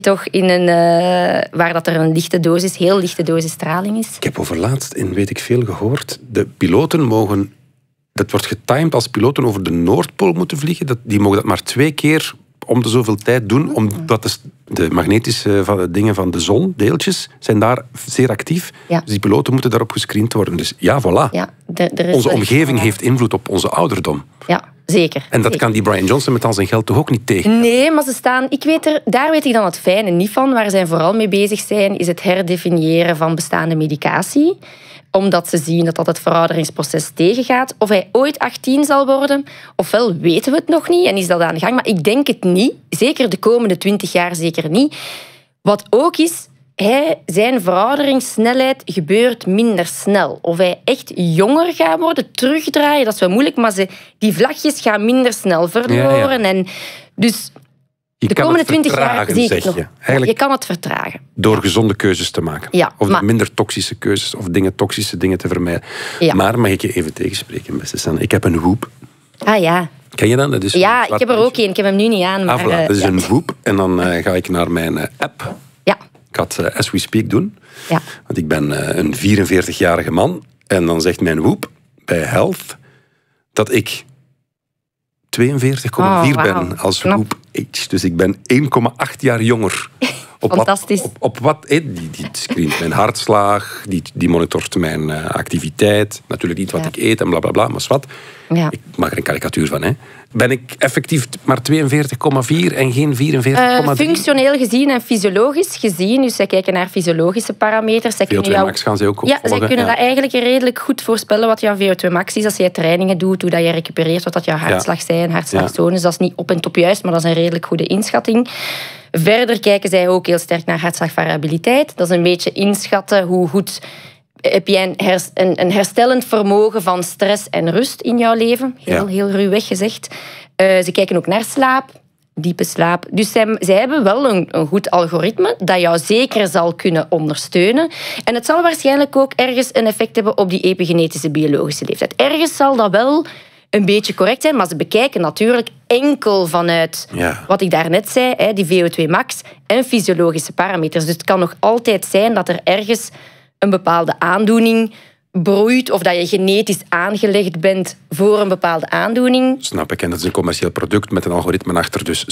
toch in waar dat er een lichte dosis, heel lichte dosis straling is. Ik heb overlaatst in weet ik veel gehoord, de piloten mogen, dat wordt getimed als piloten over de Noordpool moeten vliegen, die mogen dat maar 2 keer om de zoveel tijd doen, omdat de magnetische dingen van de zon, deeltjes, zijn daar zeer actief. Ja. Dus die piloten moeten daarop gescreend worden. Dus ja, voilà. Ja, onze omgeving heeft invloed op onze ouderdom. Ja, zeker. En dat kan die Brian Johnson met al zijn geld toch ook niet tegen? Nee, maar ze staan... Daar weet ik dan het fijne niet van. Waar zij vooral mee bezig zijn, is het herdefiniëren van bestaande medicatie. Omdat ze zien dat het verouderingsproces tegengaat. Of hij ooit 18 zal worden, ofwel weten we het nog niet en is dat aan de gang. Maar ik denk het niet. Zeker de komende 20 jaar zeker niet. Wat ook is, zijn verouderingssnelheid gebeurt minder snel. Of hij echt jonger gaat worden, terugdraaien, dat is wel moeilijk. Maar die vlagjes gaan minder snel verloren. Ja. En dus... De komende 20 jaar zie ik het nog. Je kan het vertragen. Door gezonde keuzes te maken. Ja, of minder toxische keuzes. Of toxische dingen te vermijden. Ja. Maar mag ik je even tegenspreken, beste Sanne? Ik heb een Whoop. Ah ja. Ken je dat? Dat is ik heb er ook een. Ik heb hem nu niet aan. Maar, voilà. Dat is een Whoop. En dan ga ik naar mijn app. Ja. Ik ga het As We Speak doen. Ja. Want ik ben een 44-jarige man. En dan zegt mijn Whoop bij Health dat ik 42,4 ben als Whoop age. Dus ik ben 1,8 jaar jonger. Fantastisch. Op wat? Die screent mijn hartslag, die monitort mijn activiteit. Natuurlijk niet wat ik eet en blablabla, maar wat. Ja. Ik maak er een karikatuur van. Hè. Ben ik effectief maar 42,4 en geen 44,3? Functioneel gezien en fysiologisch gezien. Dus zij kijken naar fysiologische parameters. VO2 max gaan ze ook opvolgen. Ja, zij kunnen dat eigenlijk redelijk goed voorspellen wat jouw VO2 max is. Als je trainingen doet, hoe dat je recupereert, wat dat jouw hartslag zijn, hartslagzones. Dat is niet op en top juist, maar dat is een redelijk goede inschatting. Verder kijken zij ook heel sterk naar hartslagvariabiliteit. Dat is een beetje inschatten hoe goed heb jij een herstellend vermogen van stress en rust in jouw leven. Heel ruwweg gezegd. Ze kijken ook naar slaap, diepe slaap. Dus zij hebben wel een goed algoritme dat jou zeker zal kunnen ondersteunen. En het zal waarschijnlijk ook ergens een effect hebben op die epigenetische biologische leeftijd. Ergens zal dat wel een beetje correct zijn, maar ze bekijken natuurlijk enkel vanuit wat ik daarnet zei, die VO2 max en fysiologische parameters. Dus het kan nog altijd zijn dat er ergens een bepaalde aandoening broeit of dat je genetisch aangelegd bent voor een bepaalde aandoening. Snap ik, en dat is een commercieel product met een algoritme achter. Dus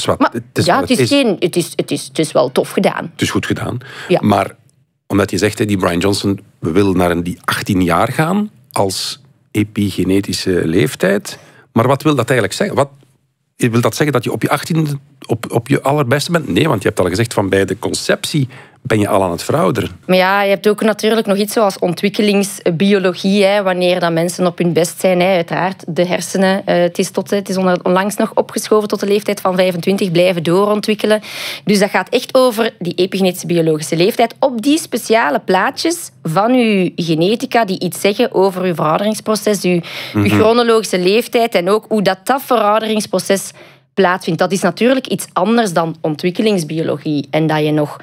het is wel tof gedaan. Het is goed gedaan. Ja. Maar omdat je zegt, die Brian Johnson wil naar die 18 jaar gaan als epigenetische leeftijd. Maar wat wil dat eigenlijk zeggen? Wil dat zeggen dat je op je 18e op je allerbeste bent? Nee, want je hebt al gezegd van bij de conceptie ben je al aan het verouderen. Maar ja, je hebt ook natuurlijk nog iets zoals ontwikkelingsbiologie. Wanneer dat mensen op hun best zijn, uiteraard. De hersenen, het is onlangs nog opgeschoven tot de leeftijd van 25, blijven doorontwikkelen. Dus dat gaat echt over die epigenetische biologische leeftijd. Op die speciale plaatjes van uw genetica die iets zeggen over uw verouderingsproces, uw chronologische leeftijd en ook hoe dat verouderingsproces plaatsvindt. Dat is natuurlijk iets anders dan ontwikkelingsbiologie. En dat je nog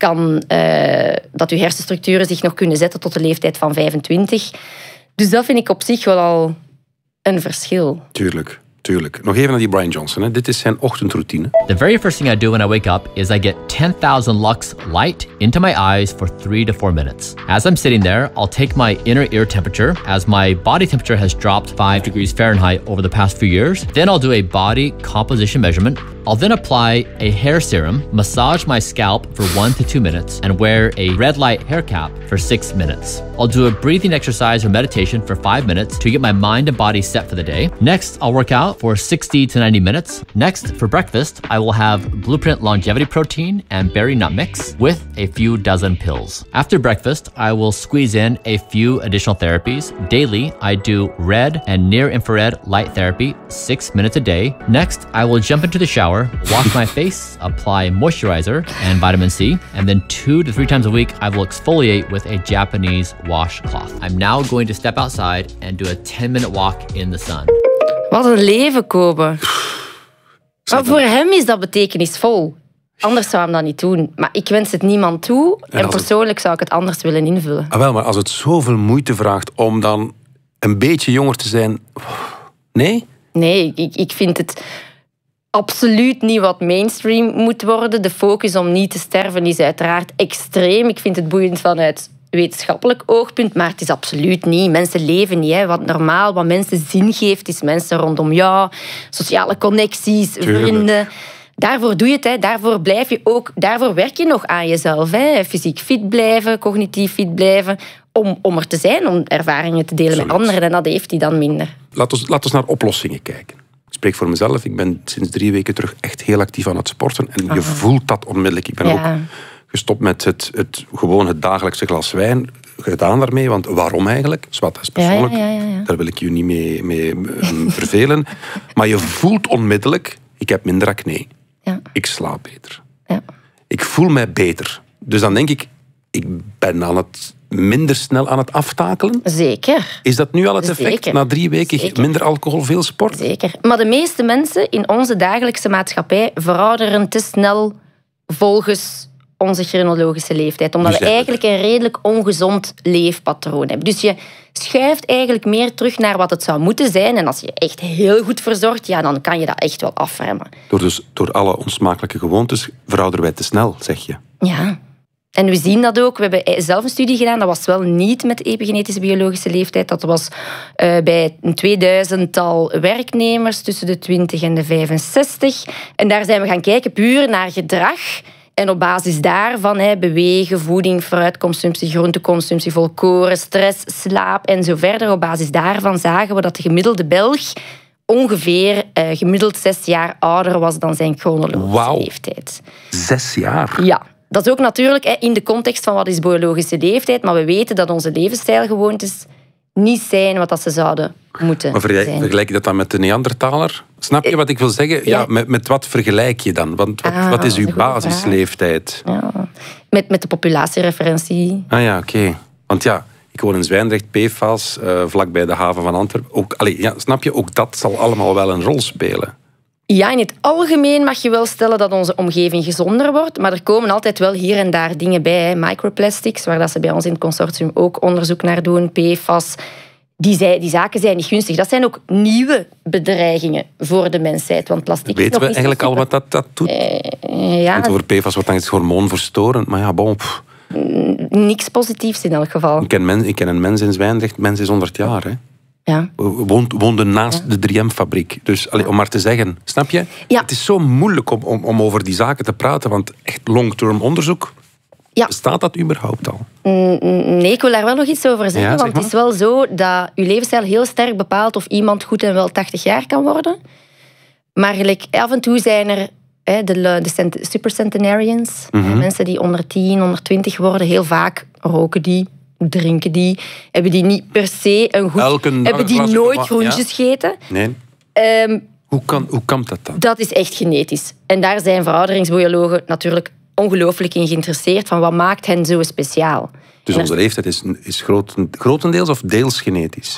dat uw hersenstructuren zich nog kunnen zetten tot de leeftijd van 25. Dus dat vind ik op zich wel al een verschil. Tuurlijk. Nog even naar die Brian Johnson. Hè. Dit is zijn ochtendroutine. The very first thing I do when I wake up is I get 10,000 lux light into my eyes for 3 to 4 minutes. As I'm sitting there, I'll take my inner ear temperature, as my body temperature has dropped 5 degrees Fahrenheit over the past few years. Then I'll do a body composition measurement. I'll then apply a hair serum, massage my scalp for 1 to 2 minutes, and wear a red light hair cap for 6 minutes. I'll do a breathing exercise or meditation for 5 minutes to get my mind and body set for the day. Next, I'll work out for 60 to 90 minutes. Next, for breakfast, I will have Blueprint Longevity Protein and Berry Nut Mix with a few dozen pills. After breakfast, I will squeeze in a few additional therapies. Daily, I do red and near-infrared light therapy, 6 minutes a day. Next, I will jump into the shower, wash my face, apply moisturizer and vitamin C, and then 2 to 3 times a week, I will exfoliate with a Japanese washcloth. I'm now going to step outside and do a 10-minute walk in the sun. Wat een leven, Kobe. Maar voor hem is dat betekenisvol. Anders zou hij dat niet doen. Maar ik wens het niemand toe. En persoonlijk zou ik het anders willen invullen. Wel, maar als het zoveel moeite vraagt om dan een beetje jonger te zijn... Nee? Nee, ik vind het... absoluut niet wat mainstream moet worden. De focus om niet te sterven is uiteraard extreem. Ik vind het boeiend vanuit wetenschappelijk oogpunt, maar het is absoluut niet. Mensen leven niet. Hè. Wat normaal, wat mensen zin geeft, is mensen rondom jou, sociale connecties, vrienden. Daarvoor doe je het. Hè. Daarvoor blijf je ook. Daarvoor werk je nog aan jezelf. Hè. Fysiek fit blijven, cognitief fit blijven. Om er te zijn, om ervaringen te delen met anderen. En dat heeft hij dan minder. Laten we naar oplossingen kijken. Ik spreek voor mezelf. Ik ben sinds 3 weken terug echt heel actief aan het sporten. En je voelt dat onmiddellijk. Ik ben ook gestopt met het dagelijkse glas wijn. Gedaan daarmee, want waarom eigenlijk? Zwart, dat is persoonlijk. Daar wil ik je niet mee vervelen. Maar je voelt onmiddellijk, ik heb minder acne. Ja. Ik slaap beter. Ja. Ik voel mij beter. Dus dan denk ik ben minder snel aan het aftakelen. Zeker. Is dat nu al het effect? Zeker. Na 3 weken minder alcohol, veel sport? Zeker. Maar de meeste mensen in onze dagelijkse maatschappij verouderen te snel volgens onze chronologische leeftijd. Omdat we eigenlijk een redelijk ongezond leefpatroon hebben. Dus je schuift eigenlijk meer terug naar wat het zou moeten zijn. En als je echt heel goed verzorgt, dan kan je dat echt wel afremmen. Door alle onsmakelijke gewoontes verouderen wij te snel, zeg je? Ja. En we zien dat ook. We hebben zelf een studie gedaan. Dat was wel niet met de epigenetische biologische leeftijd. Dat was bij een 2000-tal werknemers tussen de 20 en de 65. En daar zijn we gaan kijken puur naar gedrag. En op basis daarvan bewegen, voeding, fruitconsumptie, groenteconsumptie, volkoren, stress, slaap en zo verder. Op basis daarvan zagen we dat de gemiddelde Belg ongeveer gemiddeld 6 jaar ouder was dan zijn chronologische leeftijd. 6 jaar? Ja. Dat is ook natuurlijk in de context van wat is biologische leeftijd, maar we weten dat onze levensstijlgewoontes niet zijn wat dat ze zouden moeten zijn. Vergelijk je dat dan met de Neandertaler? Snap je wat ik wil zeggen? Ja, met wat vergelijk je dan? Want wat is uw basisleeftijd? Ja. Met de populatiereferentie. Oké. Want ik woon in Zwijndrecht, PFAS, vlakbij de haven van Antwerpen. Snap je, ook dat zal allemaal wel een rol spelen. Ja, in het algemeen mag je wel stellen dat onze omgeving gezonder wordt, maar er komen altijd wel hier en daar dingen bij. Microplastics, waar dat ze bij ons in het consortium ook onderzoek naar doen, PFAS. Die zaken zijn niet gunstig. Dat zijn ook nieuwe bedreigingen voor de mensheid. Want plastic weten we eigenlijk al wat dat doet? Want over PFAS wordt dan het hormoonverstorend, maar niks positiefs in elk geval. Ik ken een mens in Zwijndrecht, mens is 100 jaar, hè. Ja. Woonde naast de 3M-fabriek. Dus om maar te zeggen, snap je? Ja. Het is zo moeilijk om over die zaken te praten, want echt long-term onderzoek, bestaat dat überhaupt al? Nee, ik wil daar wel nog iets over zeggen. Ja, want het is wel zo dat je levensstijl heel sterk bepaalt of iemand goed en wel 80 jaar kan worden. Maar af en toe zijn er de supercentenarians, mensen die onder 10, onder 20 worden, heel vaak roken die, drinken die, hebben die niet per se een goed... Hebben die nooit groentjes gegeten. Nee. Hoe kan dat dan? Dat is echt genetisch. En daar zijn verouderingsbiologen natuurlijk ongelooflijk in geïnteresseerd van wat maakt hen zo speciaal. Dus onze leeftijd is grotendeels of deels genetisch?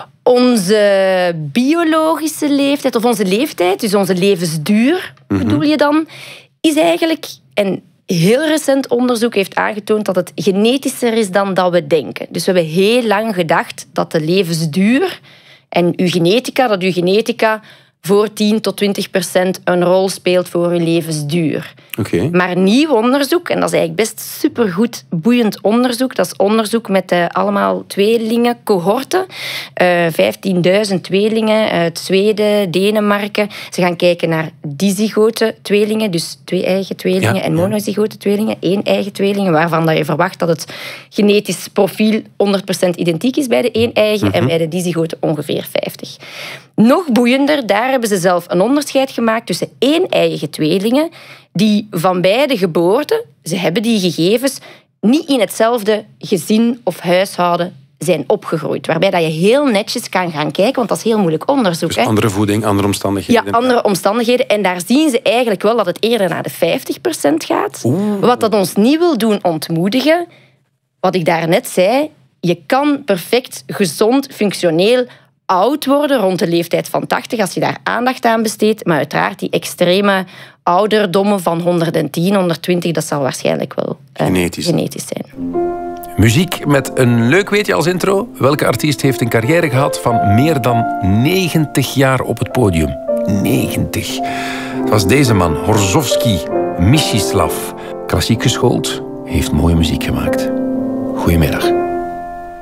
Onze biologische leeftijd, of onze leeftijd, dus onze levensduur, bedoel je dan, is eigenlijk... En heel recent onderzoek heeft aangetoond dat het genetischer is dan dat we denken. Dus we hebben heel lang gedacht dat de levensduur en uw genetica voor 10-20% een rol speelt voor uw levensduur. Okay. Maar nieuw onderzoek, en dat is eigenlijk best supergoed boeiend onderzoek, dat is onderzoek met allemaal tweelingen, cohorten, 15.000 tweelingen uit Zweden, Denemarken. Ze gaan kijken naar dizygote tweelingen, dus 2-eigen tweelingen, en monozygote tweelingen, 1-eigen tweelingen, waarvan dat je verwacht dat het genetisch profiel 100% identiek is bij de 1-eigen en bij de dizygote ongeveer 50%. Nog boeiender, daar hebben ze zelf een onderscheid gemaakt tussen 1-eigen tweelingen die van beide geboorten, ze hebben die gegevens, niet in hetzelfde gezin of huishouden zijn opgegroeid. Waarbij dat je heel netjes kan gaan kijken, want dat is heel moeilijk onderzoek. Dus andere voeding, andere omstandigheden. Ja, andere omstandigheden. En daar zien ze eigenlijk wel dat het eerder naar de 50% gaat. Wat dat ons niet wil doen ontmoedigen, wat ik daarnet zei, je kan perfect, gezond, functioneel oud worden rond de leeftijd van 80 als je daar aandacht aan besteedt. Maar uiteraard die extreme ouderdommen van 110, 120, dat zal waarschijnlijk wel genetisch zijn. Muziek met een leuk weetje als intro. Welke artiest heeft een carrière gehad van meer dan 90 jaar op het podium? 1990. Het was deze man, Horzowski Mstislav. Klassiek geschoold, heeft mooie muziek gemaakt. Goedemiddag.